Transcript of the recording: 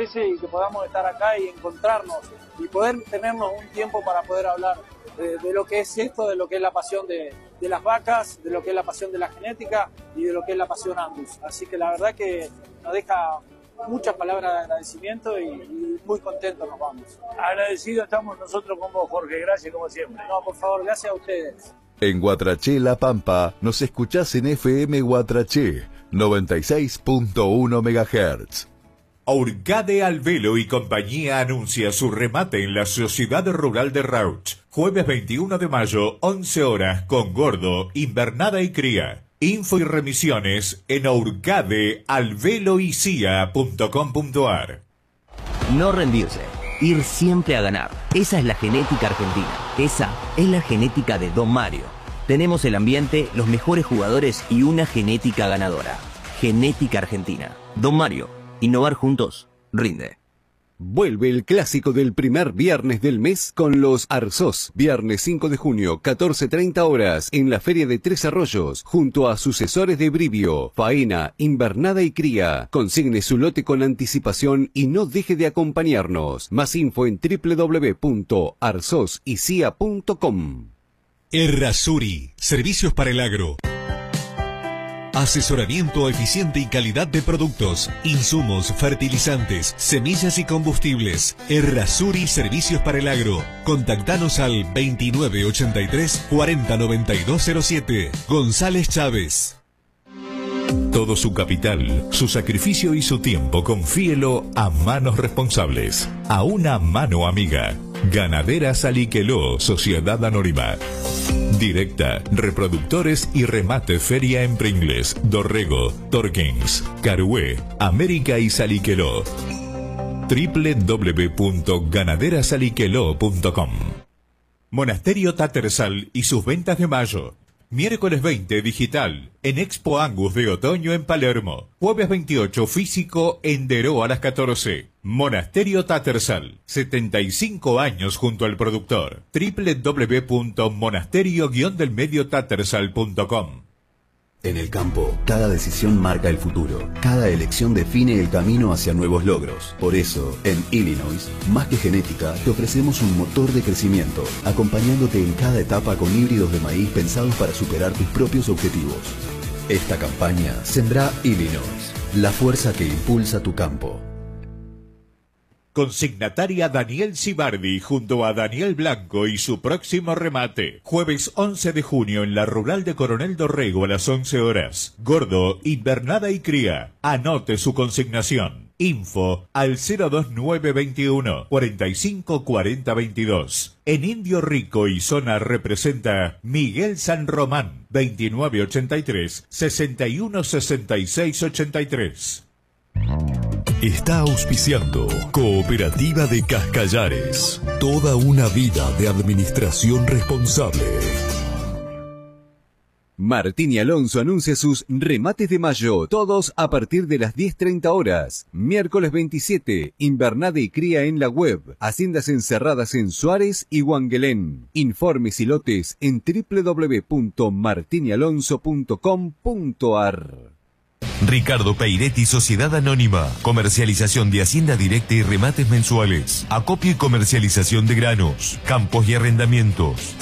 parece? Y que podamos estar acá y encontrarnos y poder tenernos un tiempo para poder hablar de lo que es esto, de lo que es la pasión de las vacas, de lo que es la pasión de la genética y de lo que es la pasión Angus. Así que la verdad que nos deja muchas palabras de agradecimiento y muy contentos nos vamos. Agradecidos estamos nosotros con vos, Jorge, gracias como siempre. No, por favor, gracias a ustedes. En Guatraché, La Pampa, nos escuchás en FM Guatraché, 96.1 MHz. Hurcade Alvelo y compañía anuncia su remate en la Sociedad Rural de Rauch. Jueves 21 de mayo, 11 horas, con gordo, invernada y cría. Info y remisiones en hurcadealveloycia.com.ar. No rendirse, ir siempre a ganar. Esa es la genética argentina. Esa es la genética de Don Mario. Tenemos el ambiente, los mejores jugadores y una genética ganadora. Genética argentina. Don Mario. Innovar juntos rinde. Vuelve el clásico del primer viernes del mes con los Arzós. Viernes 5 de junio, 14:30 horas, en la Feria de Tres Arroyos, junto a sucesores de Brivio, faena, invernada y cría. Consigne su lote con anticipación y no deje de acompañarnos. Más info en www.arzosicia.com. Errázuri, servicios para el agro. Asesoramiento eficiente y calidad de productos, insumos, fertilizantes, semillas y combustibles. Errázuri Servicios para el Agro. Contactanos al 2983 409207. González Chávez. Todo su capital, su sacrificio y su tiempo, confíelo a manos responsables, a una mano amiga. Ganaderas Aliqueló, Sociedad Anónima. Directa, reproductores y remate feria en Pringles, Dorrego, Torkins, Carué, América y Saliqueló. www.ganaderasaliqueló.com. Monasterio Tattersall y sus ventas de mayo. Miércoles 20 digital en Expo Angus de otoño en Palermo. Jueves 28 físico en Deró a las 14. Monasterio Tattersall, 75 años junto al productor. www.monasterio-delmediotattersall.com. En el campo, cada decisión marca el futuro. Cada elección define el camino hacia nuevos logros. Por eso, en Illinois, más que genética, te ofrecemos un motor de crecimiento, acompañándote en cada etapa con híbridos de maíz pensados para superar tus propios objetivos. Esta campaña Sembrá Illinois, la fuerza que impulsa tu campo. Consignataria Daniel Cibardi junto a Daniel Blanco y su próximo remate. Jueves 11 de junio en la Rural de Coronel Dorrego a las 11 horas. Gordo, invernada y cría. Anote su consignación. Info al 02921 45 40 22. En Indio Rico y zona representa Miguel San Román, 2983 61 66 83. Está auspiciando Cooperativa de Cascallares. Toda una vida de administración responsable. Martín y Alonso anuncia sus remates de mayo, todos a partir de las 10:30 horas. Miércoles 27, invernada y cría en la web. Haciendas encerradas en Suárez y Huanguelén. Informes y lotes en www.martinialonso.com.ar. Ricardo Peiretti, Sociedad Anónima. Comercialización de hacienda directa y remates mensuales. Acopio y comercialización de granos, campos y arrendamientos.